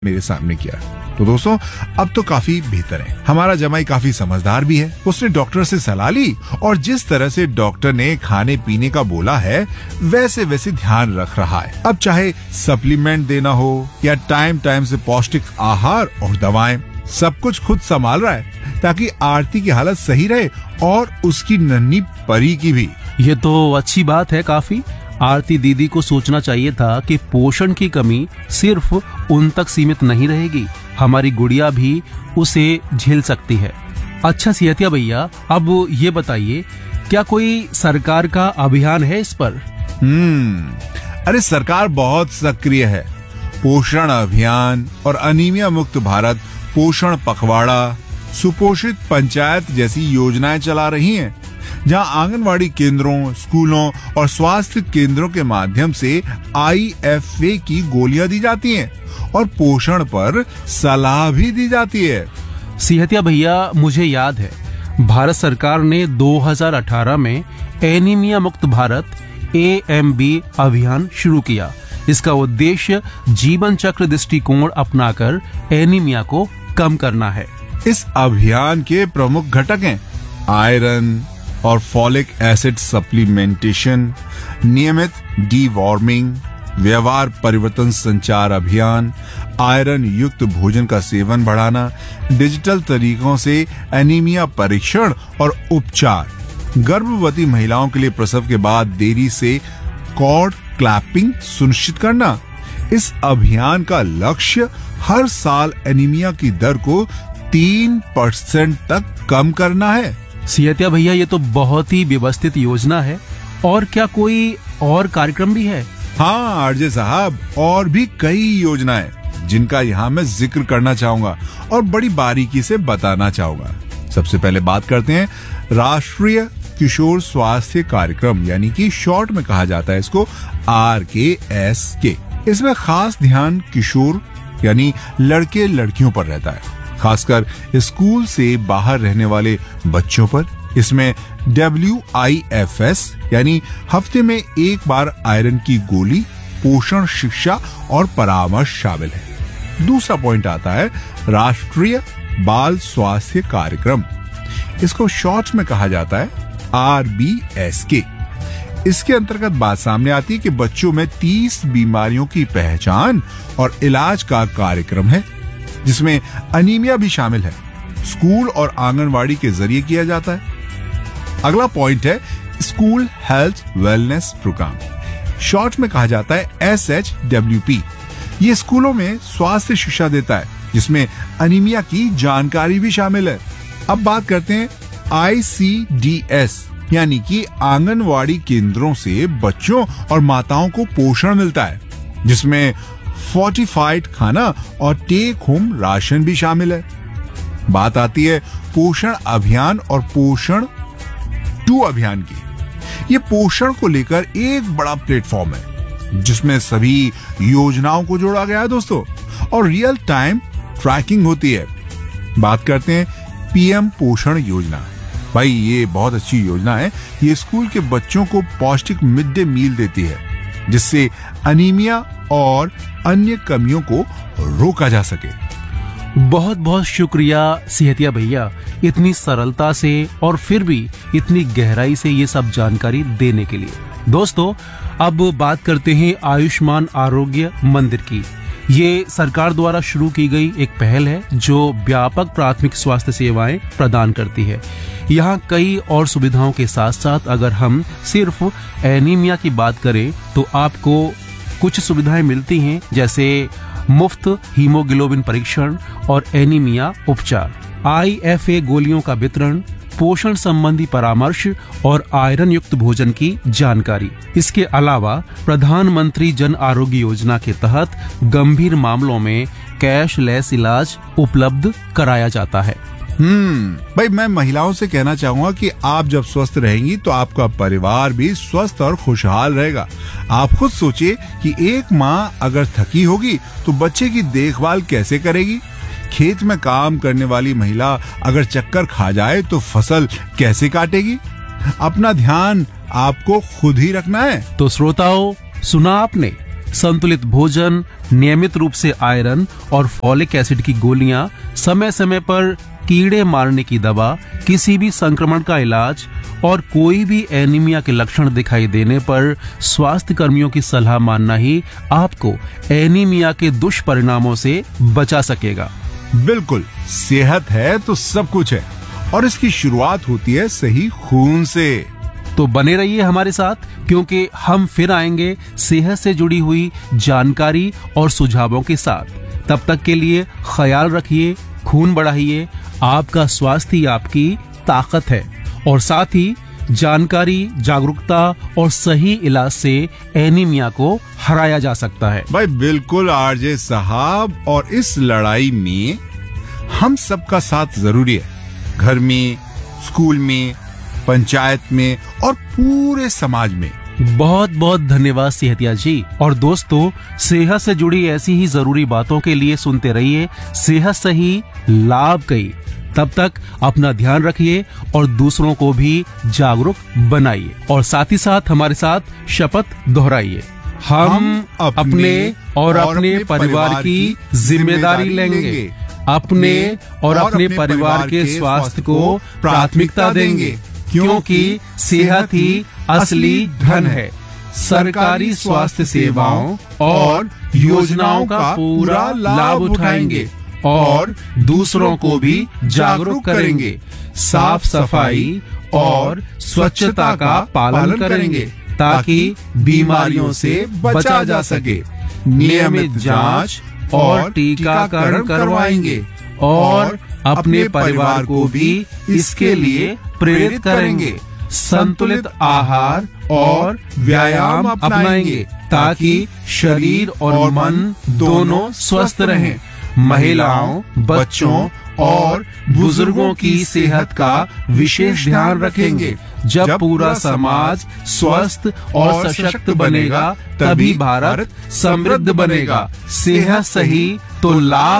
मेरे सामने किया। तो दोस्तों अब तो काफी बेहतर है। हमारा जमाई काफी समझदार भी है। उसने डॉक्टर से सलाह ली और जिस तरह से डॉक्टर ने खाने पीने का बोला है वैसे वैसे ध्यान रख रहा है। अब चाहे सप्लीमेंट देना हो या टाइम टाइम से पौष्टिक आहार और दवाएं, सब कुछ खुद संभाल रहा है ताकि आरती की हालत सही रहे और उसकी नन्ही परी की भी। ये तो अच्छी बात है। काफी आरती दीदी को सोचना चाहिए था कि पोषण की कमी सिर्फ उन तक सीमित नहीं रहेगी, हमारी गुड़िया भी उसे झेल सकती है। अच्छा सिहतिया भैया, अब ये बताइए क्या कोई सरकार का अभियान है इस पर? अरे सरकार बहुत सक्रिय है। पोषण अभियान और अनीमिया मुक्त भारत पोषण पखवाड़ा, सुपोषित पंचायत जैसी योजनाएं चला रही हैं, जहां आंगनवाड़ी केंद्रों, स्कूलों और स्वास्थ्य केंद्रों के माध्यम से IFA की गोलियां दी जाती हैं और पोषण पर सलाह भी दी जाती है। सिहतिया भैया, मुझे याद है भारत सरकार ने 2018 में एनीमिया मुक्त भारत AMB अभियान शुरू किया। इसका उद्देश्य जीवन चक्र दृष्टिकोण अपनाकर एनीमिया को कम करना है। इस अभियान के प्रमुख घटक हैं आयरन और फॉलिक एसिड सप्लीमेंटेशन, नियमित डीवॉर्मिंग, व्यवहार परिवर्तन संचार अभियान, आयरन युक्त भोजन का सेवन बढ़ाना, डिजिटल तरीकों से एनीमिया परीक्षण और उपचार, गर्भवती महिलाओं के लिए प्रसव के बाद देरी से कॉर्ड क्लैपिंग सुनिश्चित करना। इस अभियान का लक्ष्य हर साल एनीमिया की दर को 3% तक कम करना है। सिहतिया भैया, ये तो बहुत ही व्यवस्थित योजना है। और क्या कोई और कार्यक्रम भी है? हाँ आरजे साहब, और भी कई योजनाएं जिनका यहाँ मैं जिक्र करना चाहूंगा और बड़ी बारीकी से बताना चाहूंगा। सबसे पहले बात करते हैं राष्ट्रीय किशोर स्वास्थ्य कार्यक्रम, यानी कि शॉर्ट में कहा जाता है इसको RKSK। इसमें खास ध्यान किशोर यानी लड़के लड़कियों पर रहता है, खासकर स्कूल से बाहर रहने वाले बच्चों पर। इसमें WIFS यानी हफ्ते में एक बार आयरन की गोली, पोषण शिक्षा और परामर्श शामिल है। दूसरा पॉइंट आता है राष्ट्रीय बाल स्वास्थ्य कार्यक्रम। इसको शॉर्ट में कहा जाता है RBSK। इसके अंतर्गत बात सामने आती है कि बच्चों में 30 बीमारियों की पहचान और इलाज का कार्यक्रम है, जिसमें अनीमिया भी शामिल है। स्कूल और आंगनवाड़ी के जरिए किया जाता है। अगला पॉइंट है school health wellness programme, short में कहा जाता है SHWP। ये स्कूलों में स्वास्थ्य शिक्षा देता है, जिसमें अनीमिया की जानकारी भी शामिल है। अब बात करते हैं ICDS, यानी कि आंगनवाड़ी केंद्रों से बच्चों और माताओं को पोषण मिलता है, जिसमें फोर्टिफाइड खाना और टेक होम राशन भी शामिल है। बात आती है पोषण अभियान और पोषण 2 अभियान की। ये पोषण को लेकर एक बड़ा प्लेटफॉर्म है, जिसमें सभी योजनाओं को जोड़ा गया है दोस्तों, और रियल टाइम ट्रैकिंग होती है। बात करते हैं PM पोषण योजना। भाई ये बहुत अच्छी योजना है। ये स्कूल के बच्चों को पौष्टिक मिड डे मील देती है, जिससे अनीमिया और अन्य कमियों को रोका जा सके। बहुत बहुत शुक्रिया सिहतिया भैया, इतनी सरलता से और फिर भी इतनी गहराई से ये सब जानकारी देने के लिए। दोस्तों अब बात करते हैं आयुष्मान आरोग्य मंदिर की। ये सरकार द्वारा शुरू की गई एक पहल है जो व्यापक प्राथमिक स्वास्थ्य सेवाएं प्रदान करती है। यहाँ कई और सुविधाओं के साथ साथ अगर हम सिर्फ एनीमिया की बात करें तो आपको कुछ सुविधाएं मिलती हैं, जैसे मुफ्त हीमोग्लोबिन परीक्षण और एनीमिया उपचार, IFA गोलियों का वितरण, पोषण संबंधी परामर्श और आयरन युक्त भोजन की जानकारी। इसके अलावा प्रधानमंत्री जन आरोग्य योजना के तहत गंभीर मामलों में कैशलेस इलाज उपलब्ध कराया जाता है। भाई मैं महिलाओं से कहना चाहूंगा कि आप जब स्वस्थ रहेंगी तो आपका परिवार भी स्वस्थ और खुशहाल रहेगा। आप खुद सोचिए कि एक माँ अगर थकी होगी तो बच्चे की देखभाल कैसे करेगी? खेत में काम करने वाली महिला अगर चक्कर खा जाए तो फसल कैसे काटेगी? अपना ध्यान आपको खुद ही रखना है। तो श्रोताओं, सुना आपने, संतुलित भोजन, नियमित रूप से आयरन और फॉलिक एसिड की गोलियां, समय समय पर कीड़े मारने की दवा, किसी भी संक्रमण का इलाज और कोई भी एनीमिया के लक्षण दिखाई देने पर स्वास्थ्य कर्मियों की सलाह मानना ही आपको एनीमिया के दुष्परिणामों से बचा सकेगा। बिल्कुल, सेहत है तो सब कुछ है और इसकी शुरुआत होती है सही खून से। तो बने रहिए हमारे साथ, क्योंकि हम फिर आएंगे सेहत से जुड़ी हुई जानकारी और सुझावों के साथ। तब तक के लिए ख्याल रखिए, खून बढ़ाइए, आपका स्वास्थ्य ही आपकी ताकत है। और साथ ही जानकारी, जागरूकता और सही इलाज से एनीमिया को हराया जा सकता है। भाई बिल्कुल आरजे साहब, और इस लड़ाई में हम सबका साथ जरूरी है। घर में, स्कूल में, पंचायत में और पूरे समाज में। बहुत बहुत धन्यवाद सेहतिया जी। और दोस्तों, सेहत से जुड़ी ऐसी ही जरूरी बातों के लिए सुनते रहिए सेहत सही लाभ कई। तब तक अपना ध्यान रखिए और दूसरों को भी जागरूक बनाइए। और साथ ही साथ हमारे साथ शपथ दोहराइए, हम अपने और अपने परिवार की जिम्मेदारी लेंगे, अपने और अपने परिवार के स्वास्थ्य को प्राथमिकता देंगे, क्योंकि सेहत ही असली धन है। सरकारी स्वास्थ्य सेवाओं और योजनाओं का पूरा लाभ उठाएंगे और दूसरों को भी जागरूक करेंगे। साफ सफाई और स्वच्छता का पालन करेंगे ताकि बीमारियों से बचा जा सके। नियमित जांच और टीकाकरण करवाएंगे और अपने परिवार को भी इसके लिए प्रेरित करेंगे। संतुलित आहार और व्यायाम अपनाएंगे ताकि शरीर और मन दोनों स्वस्थ रहें। महिलाओं, बच्चों और बुजुर्गों की सेहत का विशेष ध्यान रखेंगे। जब पूरा समाज स्वस्थ और सशक्त बनेगा, तभी भारत समृद्ध बनेगा। सेहत सही तो लाभ